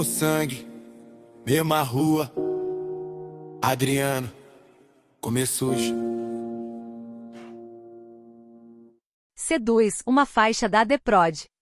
O sangue, mesma rua, Adriano, comer sujo. C2, uma faixa da The Prod.